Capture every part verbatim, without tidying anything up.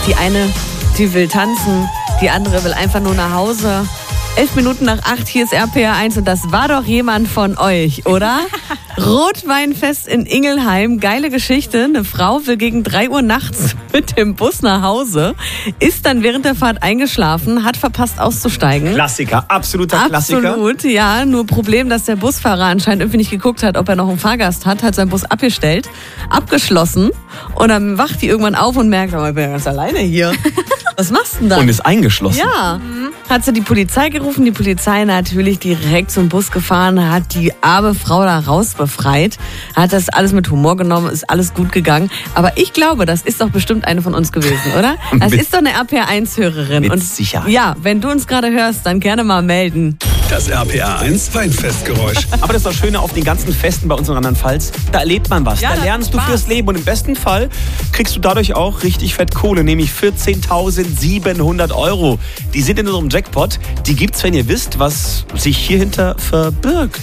Die eine, die will tanzen, die andere will einfach nur nach Hause. Elf Minuten nach acht, hier ist R P R eins und das war doch jemand von euch, oder? Rotweinfest in Ingelheim, geile Geschichte. Eine Frau will gegen drei Uhr nachts mit dem Bus nach Hause, ist dann während der Fahrt eingeschlafen, hat verpasst auszusteigen. Klassiker, absoluter Klassiker. Absolut, ja. Nur Problem, dass der Busfahrer anscheinend irgendwie nicht geguckt hat, ob er noch einen Fahrgast hat, hat seinen Bus abgestellt, abgeschlossen und dann wacht die irgendwann auf und merkt, oh, ich bin ja ganz alleine hier. Was machst du denn da? Und ist eingeschlossen. Ja, hat sie die Polizei gerufen, die Polizei natürlich direkt zum Bus gefahren, hat die arme Frau da raus befreit, hat das alles mit Humor genommen, ist alles gut gegangen. Aber ich glaube, das ist doch bestimmt eine von uns gewesen, oder? Das Mit- ist doch eine R P R eins Hörerin. Mit Und Sicherheit. ja, wenn du uns gerade hörst, dann gerne mal melden. Das R P R eins Weinfestgeräusch. Aber das ist das Schöne auf den ganzen Festen bei uns in Rheinland-Pfalz. Da erlebt man was. Ja, da das lernst macht du Spaß. fürs Leben. Und im besten Fall kriegst du dadurch auch richtig fett Kohle, nämlich vierzehntausendsiebenhundert Euro. Die sind in unserem Jackpot. Die gibt's, wenn ihr wisst, was sich hierhinter verbirgt.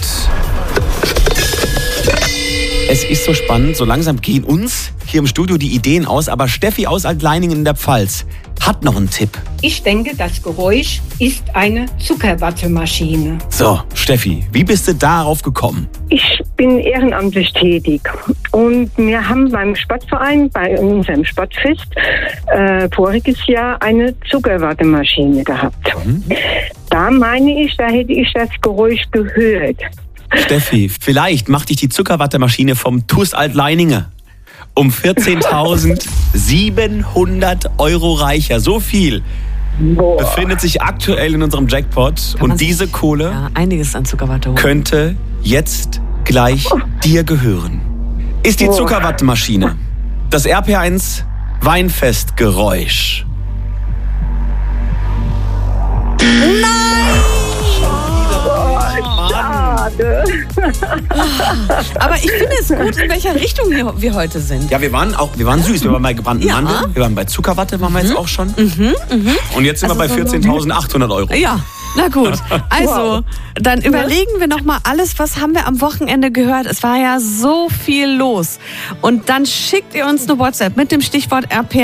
Es ist so spannend. So langsam gehen uns hier im Studio die Ideen aus. Aber Steffi aus Altleiningen in der Pfalz hat noch einen Tipp. Ich denke, das Geräusch ist eine Zuckerwattemaschine. So, Steffi, wie bist du darauf gekommen? Ich bin ehrenamtlich tätig und wir haben beim Sportverein, bei unserem Sportfest, äh, voriges Jahr eine Zuckerwattemaschine gehabt. Mhm. Da meine ich, da hätte ich das Geräusch gehört. Steffi, vielleicht macht dich die Zuckerwattemaschine vom T U S Altleininge um vierzehntausendsiebenhundert Euro reicher. So viel Boah. befindet sich aktuell in unserem Jackpot. Kann man Und sich- diese Kohle Ja, einiges an Zuckerwatte holen. könnte jetzt gleich dir gehören. Ist die Boah. Zuckerwattemaschine das R P eins Weinfestgeräusch? Schade. Aber ich finde es gut, in welcher Richtung wir, wir heute sind. Ja, wir waren auch, wir waren süß. Wir waren bei gebrannten Ja. Mandeln, wir waren bei Zuckerwatte, waren wir jetzt auch schon. Und jetzt sind wir bei vierzehntausendachthundert Euro. Ja, na gut. Also, dann überlegen wir noch mal alles, was haben wir am Wochenende gehört. Es war ja so viel los. Und dann schickt ihr uns eine WhatsApp mit dem Stichwort R P R